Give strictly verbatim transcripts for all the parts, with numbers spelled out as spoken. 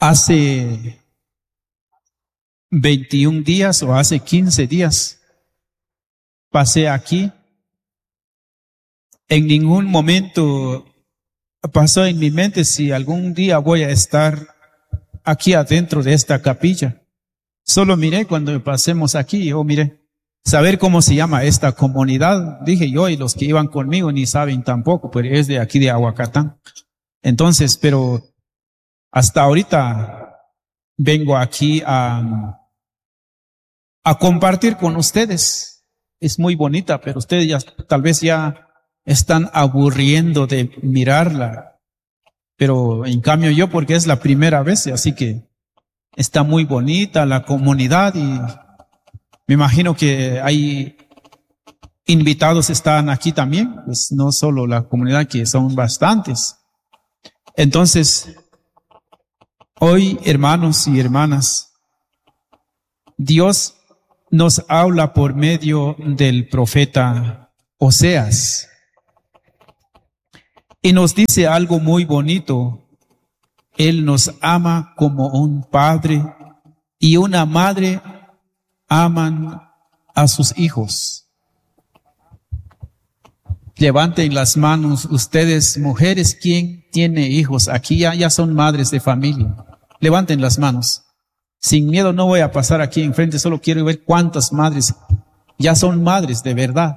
Hace veintiún días o hace quince días pasé aquí. En ningún momento pasó en mi mente si algún día voy a estar aquí adentro de esta capilla. Solo miré cuando pasemos aquí, yo miré, saber cómo se llama esta comunidad. Dije yo, y los que iban conmigo ni saben tampoco, pero es de aquí de Aguacatán. Entonces, pero hasta ahorita vengo aquí a, a compartir con ustedes. Es muy bonita, pero ustedes ya tal vez ya están aburriendo de mirarla. Pero en cambio yo, porque es la primera vez, así que está muy bonita la comunidad y me imagino que hay invitados están aquí también, pues no solo la comunidad, que son bastantes. Entonces, hoy, hermanos y hermanas, Dios nos habla por medio del profeta Oseas y nos dice algo muy bonito. Él nos ama como un padre y una madre aman a sus hijos. Levanten las manos ustedes, mujeres, ¿quién tiene hijos? Aquí ya, ya son madres de familia. Levanten las manos. Sin miedo, no voy a pasar aquí enfrente, solo quiero ver cuántas madres ya son madres de verdad.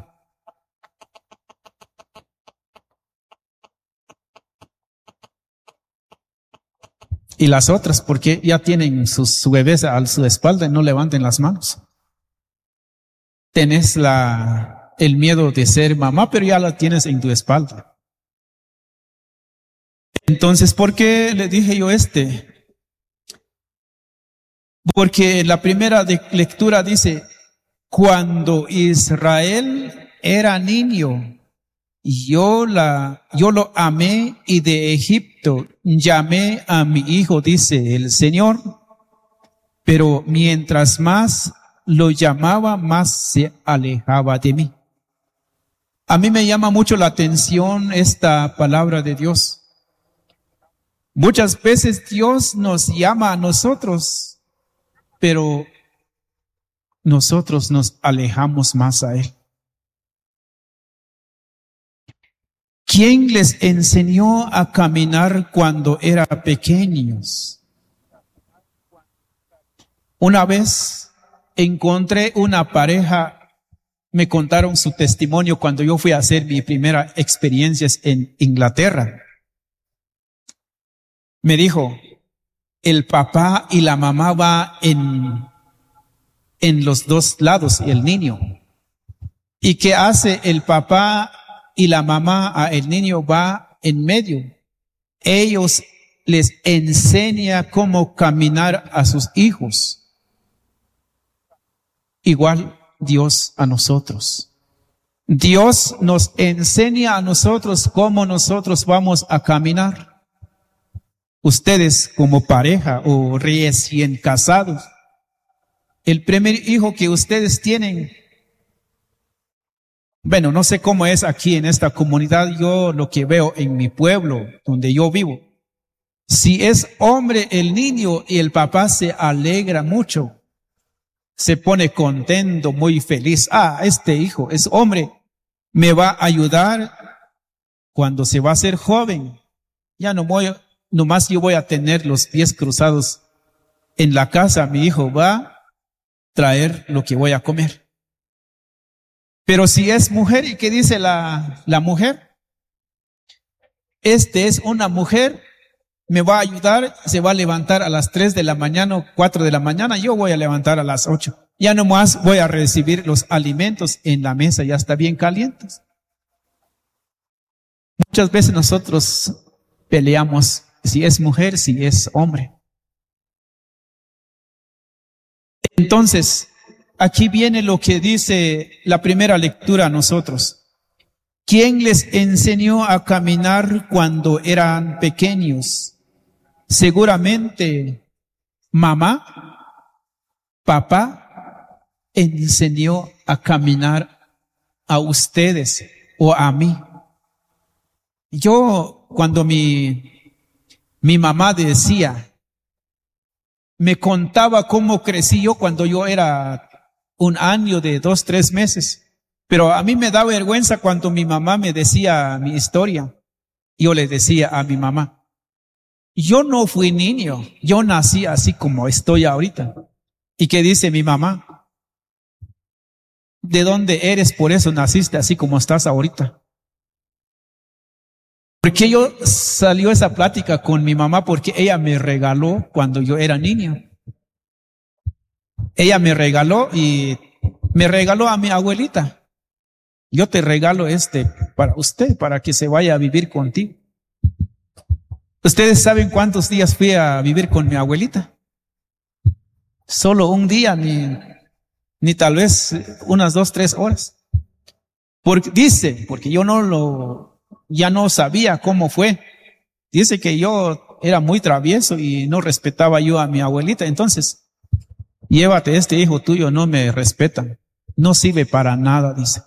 Y las otras, porque ya tienen sus, su bebés a su espalda y no levanten las manos. Tenés la, el miedo de ser mamá, pero ya la tienes en tu espalda. Entonces, ¿por qué le dije yo este? Porque la primera de lectura dice, cuando Israel era niño, yo la, yo lo amé y de Egipto llamé a mi hijo, dice el Señor. Pero mientras más lo llamaba, más se alejaba de mí. A mí me llama mucho la atención esta palabra de Dios. Muchas veces Dios nos llama a nosotros, pero nosotros nos alejamos más a Él. ¿Quién les enseñó a caminar cuando eran pequeños? Una vez encontré una pareja, me contaron su testimonio cuando yo fui a hacer mi primera experiencia en Inglaterra. Me dijo, el papá y la mamá va en, en los dos lados, el niño. ¿Y qué hace el papá y la mamá? A el niño va en medio. Ellos les enseñan cómo caminar a sus hijos. Igual Dios a nosotros. Dios nos enseña a nosotros cómo nosotros vamos a caminar. Ustedes como pareja o recién casados, el primer hijo que ustedes tienen, bueno, no sé cómo es aquí en esta comunidad, yo lo que veo en mi pueblo donde yo vivo, si es hombre el niño y el papá se alegra mucho, se pone contento, muy feliz. Ah, este hijo es hombre, me va a ayudar cuando se va a ser joven. Ya no voy, nomás yo voy a tener los pies cruzados en la casa, mi hijo va a traer lo que voy a comer. Pero si es mujer, ¿y qué dice la, la mujer? Este es una mujer, me va a ayudar, se va a levantar a las tres de la mañana o cuatro de la mañana, yo voy a levantar a las ocho. Ya nomás voy a recibir los alimentos en la mesa, ya está bien calientes. Muchas veces nosotros peleamos si es mujer, si es hombre. Entonces, aquí viene lo que dice la primera lectura a nosotros. ¿Quién les enseñó a caminar cuando eran pequeños? Seguramente mamá, papá enseñó a caminar a ustedes o a mí. Yo, cuando mi, mi mamá decía, me contaba cómo crecí yo cuando yo era un año de dos, tres meses. Pero a mí me da vergüenza cuando mi mamá me decía mi historia. Yo le decía a mi mamá, yo no fui niño, yo nací así como estoy ahorita. ¿Y qué dice mi mamá? ¿De dónde eres? Por eso naciste así como estás ahorita. ¿Por qué yo salió esa plática con mi mamá? Porque ella me regaló cuando yo era niño. Ella me regaló y me regaló a mi abuelita. Yo te regalo este para usted, para que se vaya a vivir contigo. ¿Ustedes saben cuántos días fui a vivir con mi abuelita? Solo un día, ni, ni tal vez unas dos, tres horas. Porque dice, porque yo no lo, ya no sabía cómo fue. Dice que yo era muy travieso y no respetaba yo a mi abuelita. Entonces, llévate, este hijo tuyo no me respeta. No sirve para nada, dice.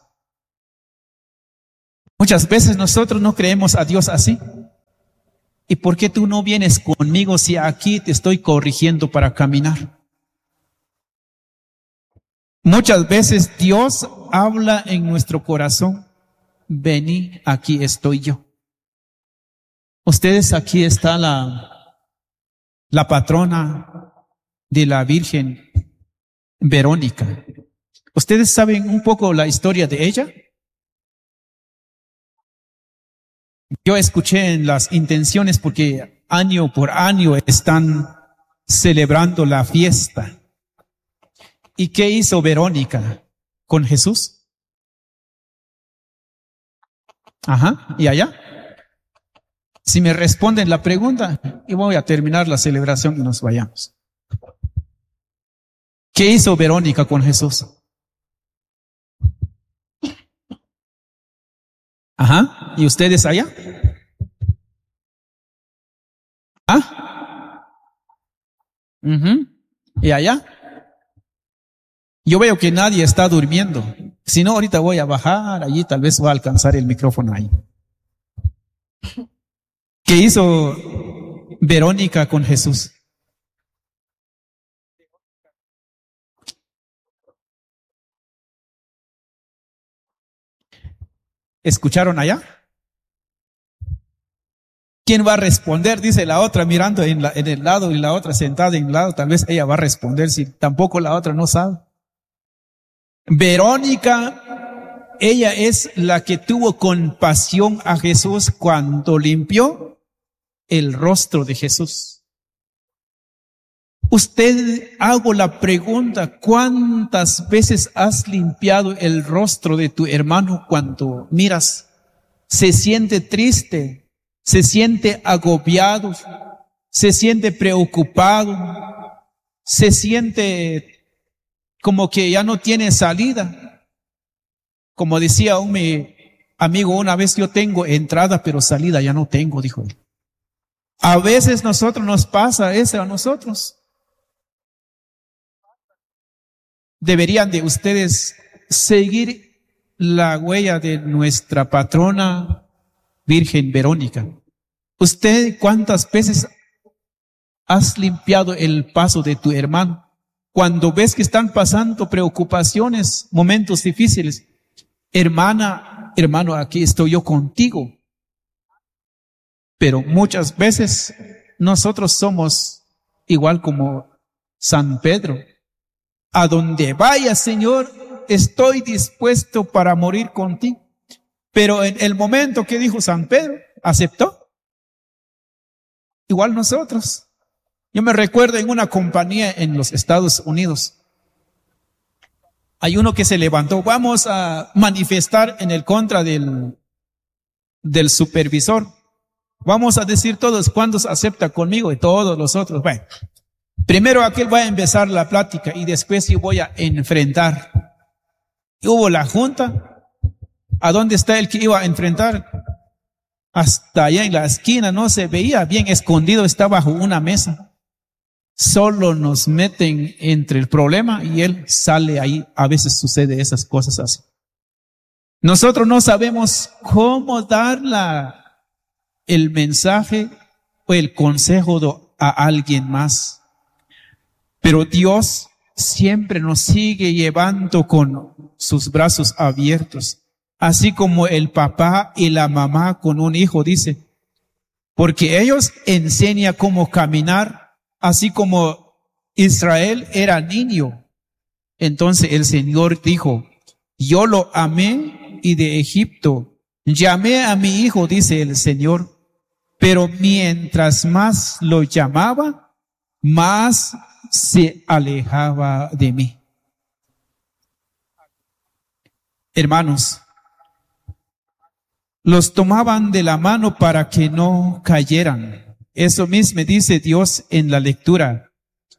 Muchas veces nosotros no creemos a Dios así. ¿Y por qué tú no vienes conmigo si aquí te estoy corrigiendo para caminar? Muchas veces Dios habla en nuestro corazón. Vení, aquí estoy yo. Ustedes, aquí está la, la patrona de la Virgen Verónica. ¿Ustedes saben un poco la historia de ella? Yo escuché en las intenciones porque año por año están celebrando la fiesta. ¿Y qué hizo Verónica con Jesús? Ajá, ¿y allá? Si me responden la pregunta, y voy a terminar la celebración y nos vayamos. ¿Qué hizo Verónica con Jesús? Ajá, ¿y ustedes allá? ¿Ah? Uh-huh. ¿Y allá? Yo veo que nadie está durmiendo. Si no, ahorita voy a bajar allí, tal vez va a alcanzar el micrófono ahí. ¿Qué hizo Verónica con Jesús? ¿Escucharon allá? ¿Quién va a responder? Dice la otra mirando en, la, en el lado y la otra sentada en el lado. Tal vez ella va a responder si tampoco la otra no sabe. Verónica, ella es la que tuvo compasión a Jesús cuando limpió el rostro de Jesús. Usted, hago la pregunta, ¿cuántas veces has limpiado el rostro de tu hermano cuando miras? Se siente triste, se siente agobiado, se siente preocupado, se siente como que ya no tiene salida. Como decía un mi amigo una vez, yo tengo entrada pero salida ya no tengo, dijo él. A veces nosotros nos pasa eso a nosotros. Deberían de ustedes seguir la huella de nuestra patrona Virgen Verónica. ¿Usted cuántas veces has limpiado el paso de tu hermano? Cuando ves que están pasando preocupaciones, momentos difíciles, hermana, hermano, aquí estoy yo contigo. Pero muchas veces nosotros somos igual como San Pedro. A donde vaya, Señor, estoy dispuesto para morir contigo. Pero en el momento que dijo San Pedro, aceptó. Igual nosotros. Yo me recuerdo en una compañía en los Estados Unidos. Hay uno que se levantó, vamos a manifestar en el contra del, del supervisor. Vamos a decir todos cuántos acepta conmigo y todos los otros. Bueno, primero aquel va a empezar la plática y después yo voy a enfrentar. Y hubo la junta. ¿A dónde está el que iba a enfrentar? Hasta allá en la esquina, no se veía bien escondido, está bajo una mesa. Solo nos meten entre el problema y él sale ahí. A veces sucede esas cosas así. Nosotros no sabemos cómo dar la, el mensaje o el consejo a alguien más. Pero Dios siempre nos sigue llevando con sus brazos abiertos, así como el papá y la mamá con un hijo, dice, porque ellos enseñan cómo caminar, así como Israel era niño. Entonces el Señor dijo, yo lo amé y de Egipto llamé a mi hijo, dice el Señor, pero mientras más lo llamaba, más se alejaba de mí. Hermanos, los tomaban de la mano para que no cayeran. Eso mismo dice Dios en la lectura.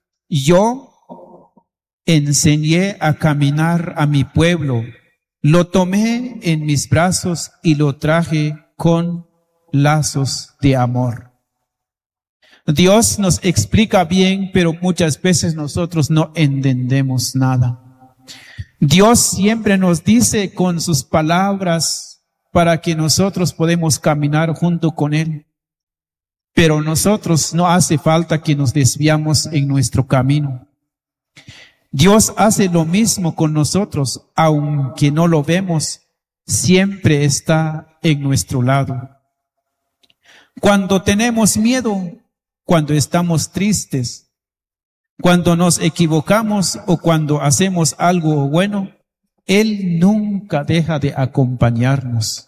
Yo enseñé a caminar a mi pueblo, lo tomé en mis brazos y lo traje con lazos de amor. Dios nos explica bien, pero muchas veces nosotros no entendemos nada. Dios siempre nos dice con sus palabras para que nosotros podamos caminar junto con Él. Pero nosotros no hace falta que nos desviamos en nuestro camino. Dios hace lo mismo con nosotros, aunque no lo vemos, siempre está en nuestro lado. Cuando tenemos miedo, cuando estamos tristes, cuando nos equivocamos o cuando hacemos algo bueno, Él nunca deja de acompañarnos.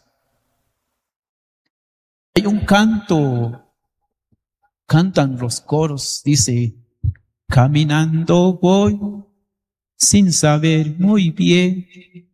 Hay un canto, cantan los coros, dice, caminando voy sin saber muy bien.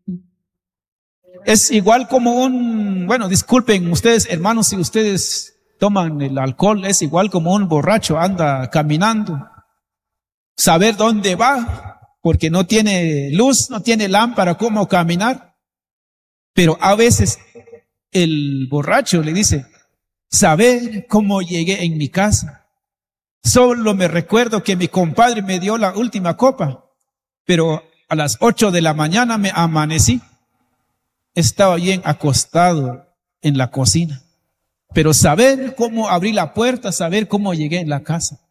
Es igual como un, bueno, disculpen ustedes, hermanos, si ustedes toman el alcohol, es igual como un borracho anda caminando. Saber dónde va, porque no tiene luz, no tiene lámpara, cómo caminar. Pero a veces el borracho le dice, saber cómo llegué en mi casa. Solo me recuerdo que mi compadre me dio la última copa, pero a las ocho de la mañana me amanecí. Estaba bien acostado en la cocina. Pero saber cómo abrí la puerta, saber cómo llegué en la casa.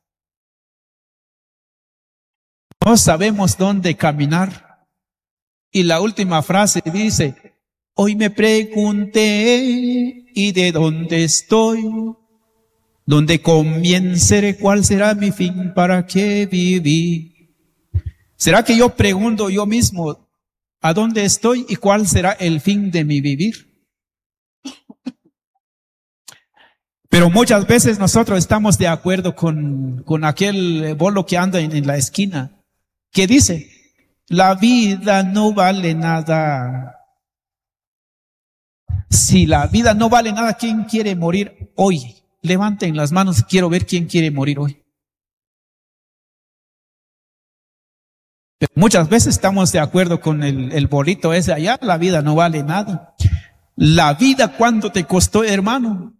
No sabemos dónde caminar. Y la última frase dice, hoy me pregunté, ¿y de dónde estoy? ¿Dónde comience? ¿Cuál será mi fin? ¿Para qué viví? ¿Será que yo pregunto yo mismo, ¿a dónde estoy y cuál será el fin de mi vivir? Pero muchas veces nosotros estamos de acuerdo con, con aquel bolo que anda en, en la esquina, que dice, la vida no vale nada. Si la vida no vale nada, ¿quién quiere morir hoy? Levanten las manos, quiero ver quién quiere morir hoy. Pero muchas veces estamos de acuerdo con el, el bolito ese allá, la vida no vale nada. La vida, ¿cuánto te costó, hermano?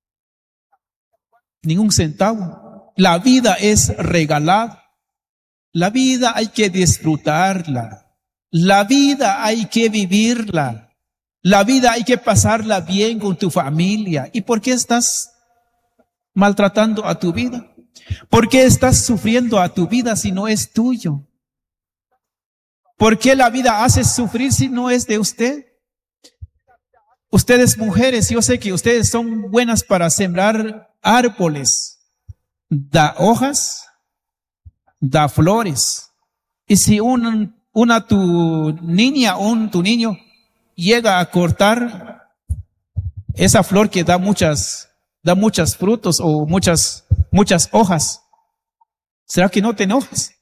Ningún centavo. La vida es regalada. La vida hay que disfrutarla. La vida hay que vivirla. La vida hay que pasarla bien con tu familia. ¿Y por qué estás maltratando a tu vida? ¿Por qué estás sufriendo a tu vida si no es tuyo? ¿Por qué la vida hace sufrir si no es de usted? Ustedes mujeres, yo sé que ustedes son buenas para sembrar árboles. Da hojas, da flores. Y si un, una tu niña o un tu niño llega a cortar esa flor que da muchas, da muchos frutos o muchas, muchas hojas, ¿será que no te enojas?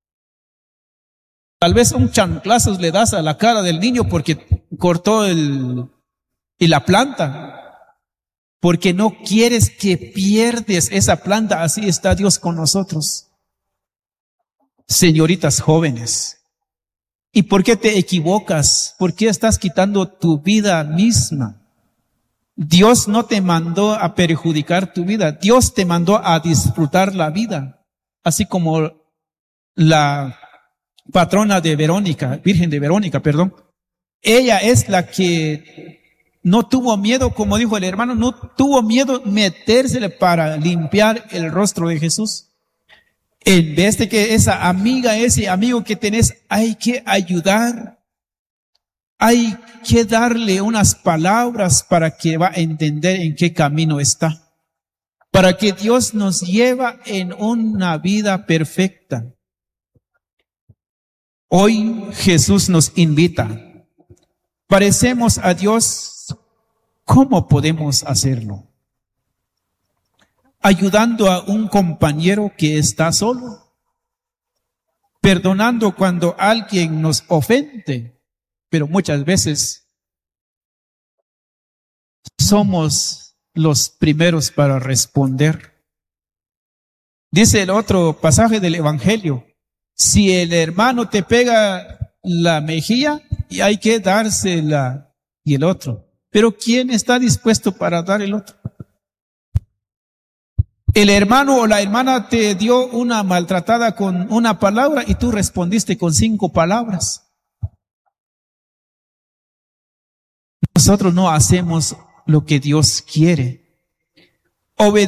Tal vez un chanclazo le das a la cara del niño porque cortó el, y la planta, porque no quieres que pierdes esa planta. Así está Dios con nosotros. Señoritas jóvenes, ¿y por qué te equivocas? ¿Por qué estás quitando tu vida misma? Dios no te mandó a perjudicar tu vida, Dios te mandó a disfrutar la vida, así como la patrona de Verónica, Virgen de Verónica, perdón. Ella es la que no tuvo miedo, como dijo el hermano, no tuvo miedo metérsele para limpiar el rostro de Jesús. En vez de que esa amiga, ese amigo que tenés, hay que ayudar. Hay que darle unas palabras para que va a entender en qué camino está. Para que Dios nos lleva en una vida perfecta. Hoy Jesús nos invita. Parecemos a Dios. ¿Cómo podemos hacerlo? Ayudando a un compañero que está solo. Perdonando cuando alguien nos ofende. Pero muchas veces somos los primeros para responder. Dice el otro pasaje del Evangelio, si el hermano te pega la mejilla, y hay que dársela y el otro. Pero ¿quién está dispuesto para dar el otro? El hermano o la hermana te dio una maltratada con una palabra y tú respondiste con cinco palabras. Nosotros no hacemos lo que Dios quiere. Obedecemos